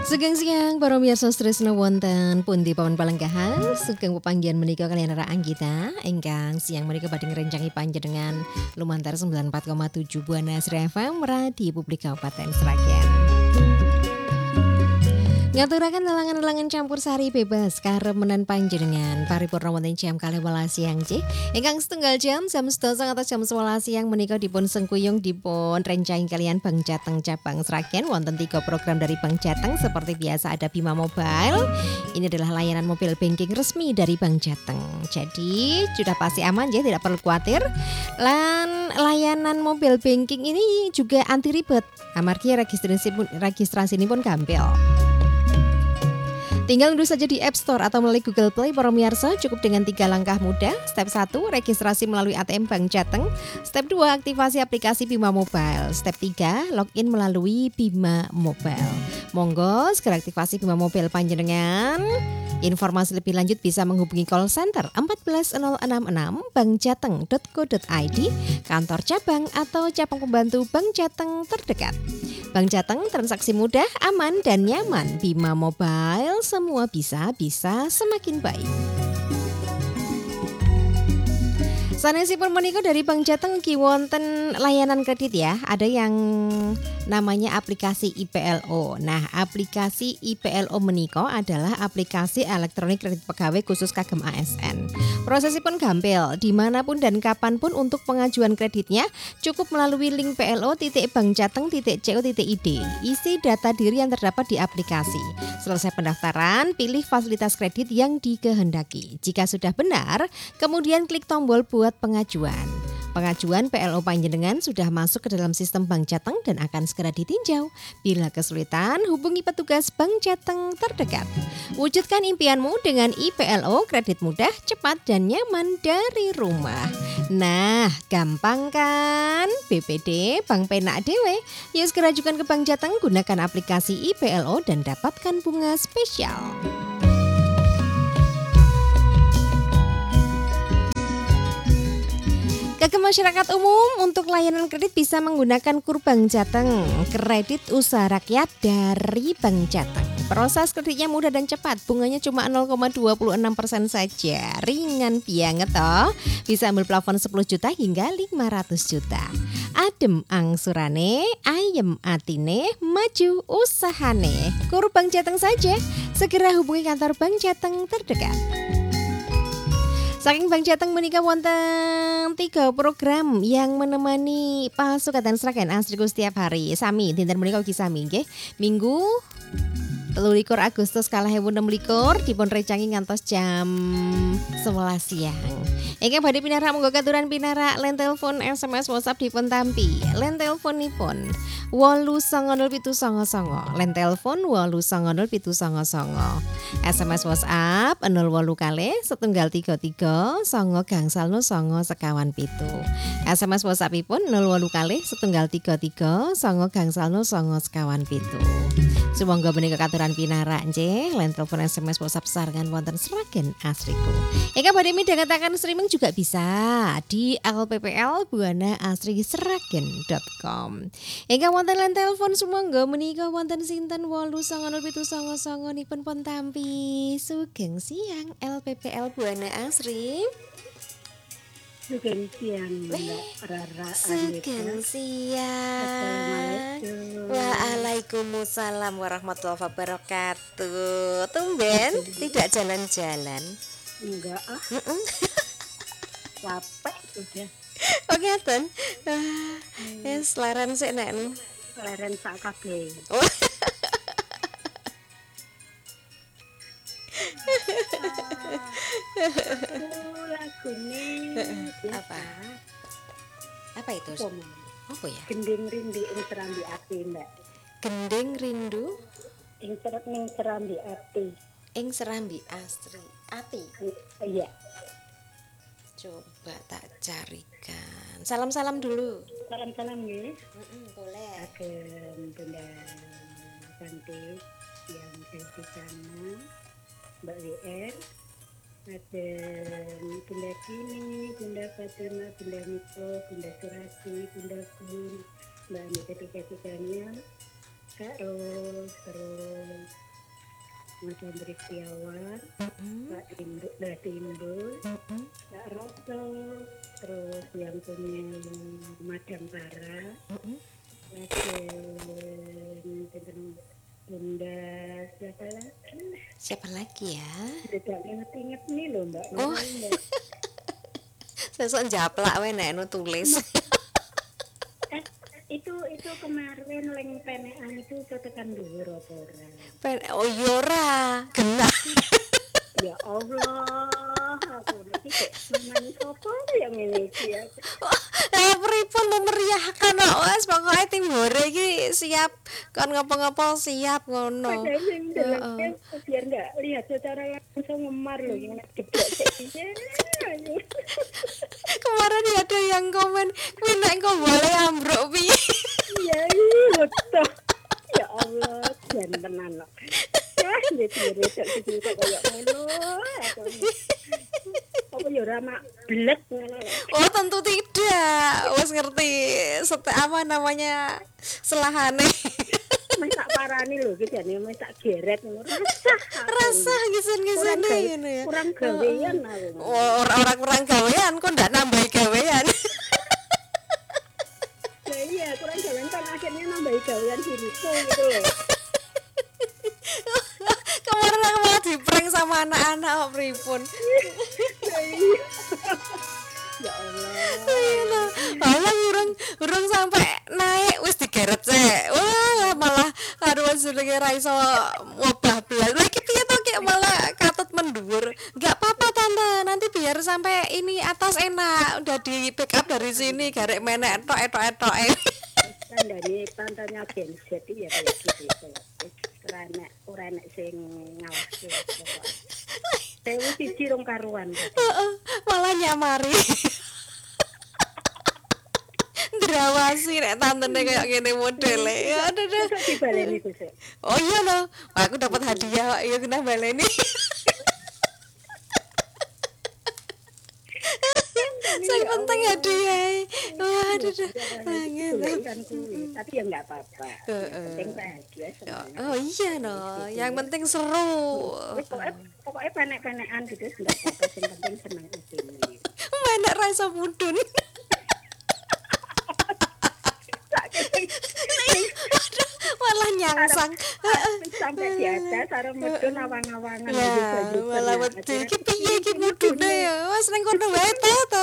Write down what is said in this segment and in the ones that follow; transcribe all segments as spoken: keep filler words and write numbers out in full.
Sugeng siang para miyarsa tresna wonten pundi pawon palenggahan sugeng pepanggihan menika kaliyan Rara Anggita ingkang siang menika badhe ngrencangi panjenengan lumantar sembilan puluh empat koma tujuh Buana Asri F M Radio Publik Kabupaten Sragen. Ngaturaken lelangan-lelangan campur sari bebas karemenan panjenengan paripurna wonten jam kalih welas siang nggih. Ingkang setunggal jam jam sedasa ngantos jam sewelas siang menika dipun sengkuyung dipun rencang kalian Bank Jateng Cabang Sragen wonten tiga program dari Bank Jateng seperti biasa ada Bima Mobile. Ini adalah layanan mobil banking resmi dari Bank Jateng. Jadi sudah pasti aman ya, tidak perlu khawatir. Lan layanan mobil banking ini juga anti ribet. Amargi registrasi pun registrasi ini pun gampil. Tinggal unduh saja di App Store atau melalui Google Play para pemirsa, cukup dengan tiga langkah mudah. Step satu, registrasi melalui A T M Bank Jateng. Step dua, aktivasi aplikasi Bima Mobile. Step tiga, login melalui Bima Mobile. Monggo segera aktivasi Bima Mobile panjenengan. Informasi lebih lanjut bisa menghubungi call center empat belas nol enam enam bankjateng dot co dot i d, kantor cabang atau cabang pembantu Bank Jateng terdekat. Bank Jateng, transaksi mudah, aman dan nyaman. Bima Mobile, semua bisa, bisa semakin baik. Sanesipun menika dari Bank Jateng ki wonten layanan kredit ya. Ada yang namanya aplikasi I P L O. Nah, aplikasi I P L O menika adalah aplikasi elektronik kredit pegawai khusus kagem A S N. Prosesipun gampil, dimanapun dan kapanpun untuk pengajuan kreditnya cukup melalui link p l o titik bank jateng titik co titik i d. Isi data diri yang terdapat di aplikasi. Selesai pendaftaran, pilih fasilitas kredit yang dikehendaki. Jika sudah benar, kemudian klik tombol buat pengajuan. Pengajuan P L O panjenengan sudah masuk ke dalam sistem Bank Jateng dan akan segera ditinjau. Bila kesulitan, hubungi petugas Bank Jateng terdekat. Wujudkan impianmu dengan I P L O, kredit mudah, cepat dan nyaman dari rumah. Nah, gampang kan? B P D Bank Penak Dewe. Yuk segera ajukan ke Bank Jateng, gunakan aplikasi I P L O dan dapatkan bunga spesial. Kagem masyarakat umum untuk layanan kredit bisa menggunakan KUR Bank Jateng, kredit usaha rakyat dari Bank Jateng. Proses kreditnya mudah dan cepat, bunganya cuma nol koma dua enam persen saja, ringan banget toh. Bisa ambil plafon sepuluh juta hingga lima ratus juta. Adem angsurane, ayem atine, maju usahane. KUR Bank Jateng saja, segera hubungi kantor Bank Jateng terdekat. Saking Bank Jateng menika wonten tiga program yang menemani Pasukatan Sragen Asriku setiap hari. Sami dinten menika ugi sami nggih. Minggu telu likur Agustus kalih ewu enem likur dipun rencangi ngantos jam sewelas siang. Ingkang badhe pinarak monggo katuran pinarak len telepon S M S WhatsApp dipun tampi. Len teleponipun wolu sanga nol pitu sanga sanga. Len telepon wolu sanga nol pitu sanga sanga. S M S WhatsApp nol wolu kalih setunggal tiga tiga sanga gangsal nol sanga sekawan pitu. S M S WhatsAppipun nol wolu kalih setunggal tiga tiga sanga gangsal nol sanga sekawan pitu. Sumangga menika katuran pinarak nggih, len telepon S M S WhatsApp sarengan wonten Sragen Asriku. Eka badhe midhangetaken streaming juga bisa di L P P L buana asri sragen dot com. Eka wonten len telepon sumangga menika wonten sinten wolu sanga nol pitu sanga sanga nipun pun tampi. Sugeng siang L P P L Buana Asri. Sugeng siang Mbak Rara Sugeng siang. Waalaikumsalam warahmatullahi wabarakatuh. Tumben tidak jalan-jalan. Enggak ah. Capek sudah. Oh ngeten. Ah, wis laran sik nek. Leren sak kabeh. Oh, lagune apa? Apa itu? Apa ya? Gending rindu ing serambi ati, Mbak. Gending rindu ing seret ning serambi ati. Ing serambi Astri. Ati. Iya. Coba tak carikan. Salam-salam dulu. Salam-salam nggih. Heeh, boleh. Agem Bunda cantik yang di sana. Mbak W R, ada Bunda Kini, Bunda Fatima, Bunda Miko, Bunda Surati, Bunda Kun, Mbak Anita Dikasikannya, Kak Ros, terus Mas Hendri Setiawan, Mm-mm. Pak Timbul, Mbak Timbul, Mm-mm. Pak Roto, terus yang punya Madam Para, Mm-mm. ada tentang Bunda siapa lagi? Siapa lagi ya? Tidak inget-inget nih loh Mbak, Oh, makanya Mbak. sesuk njaplak wae nek nu tulis. Ma- Eh, itu itu kemarin leng penean itu tekan dulu apa ora? Pen oh iya ora, genah. Ya Allah, aku niki kok namanya sopo yang ini iki ya. Eh pripun memeriahkan kok wes pokoke tim hore iki siap kon ngopo-ngopo siap ngono. Padahal yang Heeh. dalamnya biar nggak lihat secara langsung ngemar loh yang geblek kayaknya. Kemarin ya ada yang komen, kuwi nek engko boleh ambruk piye? Ya iya betul. Ya Allah, jan tenan loh. Ya, jadi resek gitu kayak ngono. Aku apa ya ora mak blek ngono lho. Oh tentu tidak. Wes ngerti sete apa namanya selahane. Mas tak parani lho iki jane mas tak geret ngono. Rasah. Rasa Kurang ngisen-ngisene gawe, ngono ya. kurang gawean aku. Oh, orang kurang gawean kok ndak nambahi gawean. Nah iya, kurang gawean kan akhirnya nambahi gawean diriku gitu loh. Kemarin aku malah di-prank sama anak-anak kok pripun. Nah, iya. Ya Allah. Malah urung urung sampai naik wis digeret sik. Wah, malah karo jenenge ra iso ngobah blas. Lah iki piye to Ki malah katut mendhuwur. Enggak apa-apa tante, nanti biar sampai ini atas enak. Udah di backup dari sini garek menek tok etok-etoke. Tandane tantanya Gen Z ya kayak gitu. Ora nek ora nek sing ngawaske. Dewe siji rong karuan. Heeh, malah nyamari. Drawasi nek tantene kayak gini modele. Ya aduh. aduh. Terus dibaleni Gus. Oh iya loh, aku dapat hadiah, ya kena baleni. Yang penting hadiah. Wah, aduh, aduh. Langit. Kan kuwi, tapi ya enggak apa-apa. Penting bahagia semuanya. Oh iya no, yang penting seru. Wis pokoke pokoke penek-penekan gitu enggak apa-apa, sing penting seneng iki. Menek rasa mudun. Malah nyangsang. Sampai biasa sareng medun awang-awangan Lah, malah wedi iki piye iki mudune ya. Wes ning kono wae to to.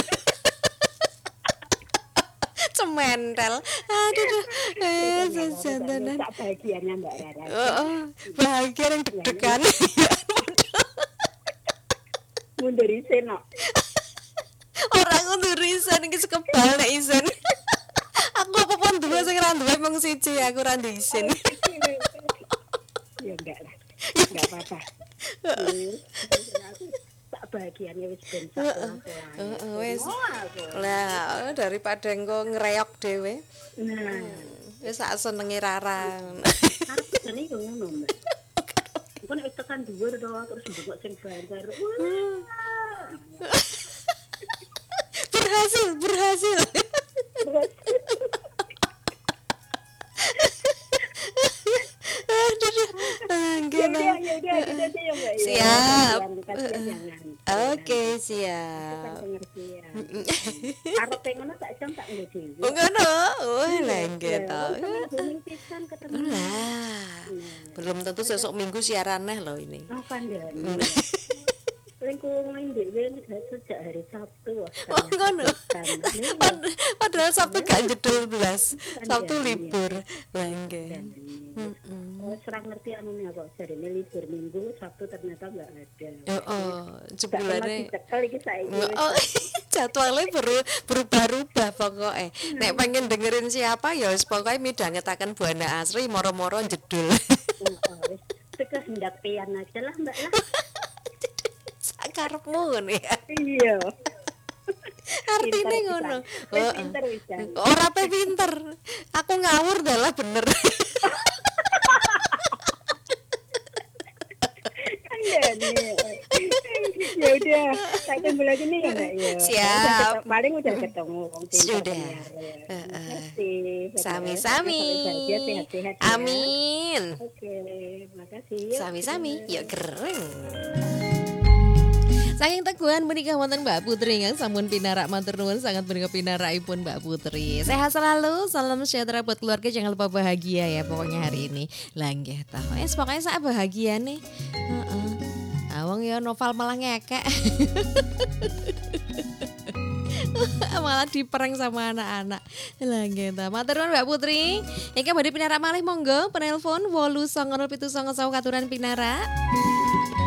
Cementel. Aduh aduh. Eh, sejantanan. Tak bahagianya Mbak Rara. Heeh, bahagia yang deg-degan. Mundur isin kok. Orang ngundur isan iki sekebal nek isan. Aku apa pun dua sing ra duwe mung siji, aku ra isin. Ya enggak lah. Enggak apa-apa. Tak bahagianya wis ben sak Heeh, wis. Oh, aku. Lah, daripada engko ngreok dhewe. Nah, Wis sak senenge Rara. arep jane yo ngono, Mbak. Engko nek tekan dhuwur to terus mbok sing banter. Wah. Berhasil, berhasil. Aduh, Ya enggak udah, ya udah, gitu aja ya Mbak. Ya. Siap. Kasihan jangan. Oke, Kan siap. pengertian. Arep pengono tak jam tak nggo dhewe. Oh, ngono. Oh, lah enggak to. Kuning pisan ketemu. Lah, belum tentu sesuk minggu siaran neh loh ini. Oh, kandhani. Lingkungan dhewe sejak hari Sabtu. Oh, ngono. Pad- Padahal Sabtu gak jedul belas. Sabtu libur. Lah enggak. Oh, serang ngerti anu kok jarine libur Minggu, Sabtu ternyata enggak ada. Heeh, jebulane. Cekel iki saiki. Oh, jadwalnya baru berubah-ubah pokoknya. Nek pengen dengerin siapa ya wis pokoknya midhangetaken Buana Asri moro-moro jedul. Itu hendak pian aja lah Mbak lah. Sakarepmu ngono ya. Iya. Artine ngono. Wis pinter wis. Ora pe pinter. Aku ngawur dalah bener. Kandhani. Ya udah, tak tunggu lagi nih ya Mbak ya. Siap. Paling udah ketemu wong pinter. Sudah. Terima kasih. Sami-sami. Sehat-sehat. Amin. Oke, makasih. kasih. Sami-sami, yuk keren. Saking teguhan menikah wonten Mbak Putri yang sampun pinarak matur nuwun sangat menika pinarakipun Mbak Putri. Sehat selalu, salam sejahtera buat keluarga, jangan lupa bahagia ya pokoknya hari ini. Lah nggih ta. Wes pokoknya sak bahagia nih. Heeh. Awang ya novel malah ngekek. Malah dipereng sama anak-anak. Lah nggih ta. Matur nuwun Mbak Putri. Iki badhe pinarak malih monggo penelpon wolu sanga nol pitu sanga sawu katuran pinarak.